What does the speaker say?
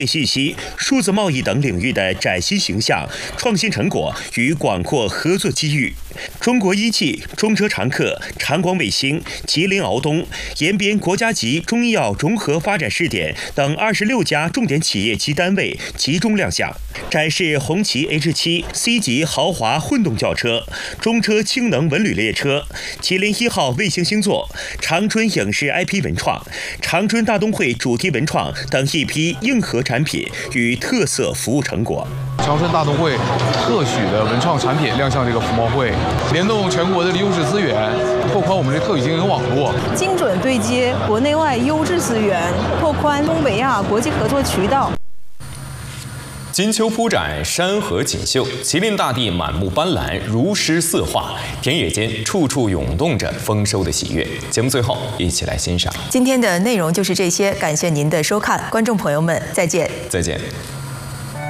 信息、数字贸易等领域的崭新形象、创新成果与广阔合作机遇。中国一汽、中车常客、长广卫星、吉林敖东、延边国家级中医药融合发展试点等26家重点企业及单位集中亮相，展示红旗 H7 C 级豪华混动轿车、中车氢能文旅列车、吉林1号卫星星座、长春影视 IP 文创、长春大东会主题文创等一批硬核产品与特色服务成果。 长春大东会特许的文创产品亮相这个服贸会，联动全国的优质资源，拓宽我们的特许经营网络， 精准对接国内外优质资源，拓宽东北亚国际合作渠道。 金秋铺展，山河锦绣，麒麟大地满目斑斓，如诗似画，田野间处处涌动着丰收的喜悦。节目最后，一起来欣赏。 今天的内容就是这些，感谢您的收看，观众朋友们，再见。 再见。